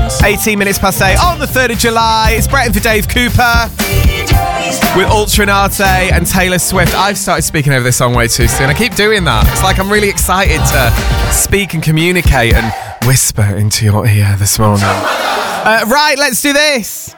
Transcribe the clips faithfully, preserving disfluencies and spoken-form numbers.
eighteen minutes past eight on the third of July. It's Brett in for Dave Cooper with Ultra Nate and Taylor Swift. I've started speaking over this song way too soon. I keep doing that. It's like I'm really excited to speak and communicate and whisper into your ear this morning. Uh, right, let's do this.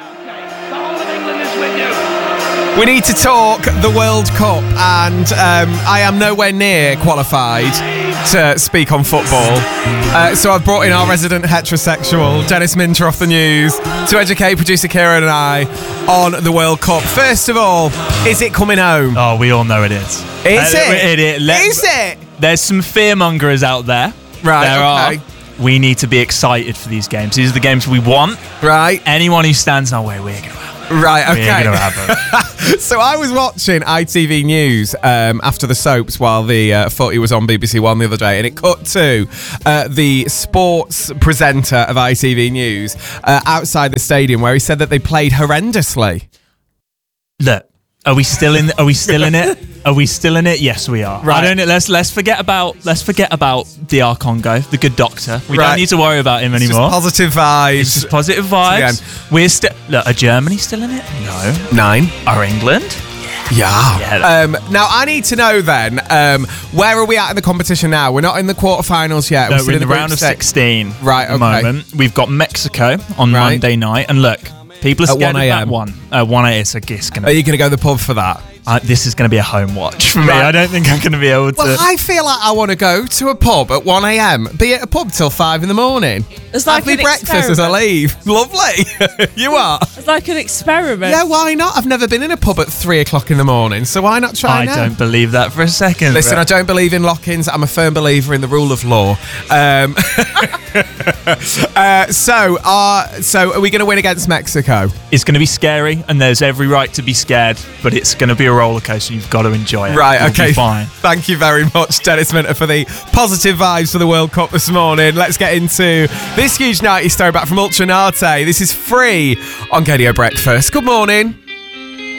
We need to talk the World Cup, and um, I am nowhere near qualified to speak on football. Uh, so I've brought in our resident heterosexual, Dennis Minter off the news, to educate producer Kieran and I on the World Cup. First of all, is it coming home? Oh, we all know it is. Is uh, it? it, it let, is it? There's some fearmongers out there. Right, there okay. are. We need to be excited for these games. These are the games we want. Right. Anyone who stands in our way, we're going to have. Right, okay. We're going to have them. So I was watching I T V News um, after the soaps while the uh, footy was on B B C One the other day, and it cut to uh, the sports presenter of I T V News uh, outside the stadium, where he said that they played horrendously. Look, are we still in? Are we still in it? Are we still in it? Yes, we are. Right. I don't. Let's let's forget about let's forget about D R Congo, the good doctor. We Right. don't need to worry about him It's anymore. just positive vibes. It's just positive vibes. We're still. Look, are Germany still in it? No. Nine. Are England? Yeah. Yeah. Um, now, I need to know then, um, where are we at in the competition now? We're not in the quarterfinals yet. No, still we're in the group round of six. sixteen. Right, At the okay. moment, we've got Mexico on Right. Monday night, and look, people are At scared one of a.m. that one. Uh, one a.m. It's a it's gonna. Are you going to go to the pub for that? Uh, this is going to be a home watch for me. Right. I don't think I'm going to be able to. Well, I feel like I want to go to a pub at one a.m. Be at a pub till five in the morning. It's like Have me an breakfast as I leave. Lovely. You are? It's like an experiment. Yeah, why not? I've never been in a pub at three o'clock in the morning, so why not try I now? don't believe that for a second. Listen, I Brett. don't believe in lock-ins. I'm a firm believer in the rule of law. Um, uh, so, uh, so are we going to win against Mexico? It's going to be scary, and there's every right to be scared, but it's going to be a roller coaster. You've got to enjoy it. Right, You'll okay. Be fine. Thank you very much, Dennis Minter, for the positive vibes for the World Cup this morning. Let's get into this huge nighty story back from Ultra Nate. This is Free on Radio Breakfast. Good morning.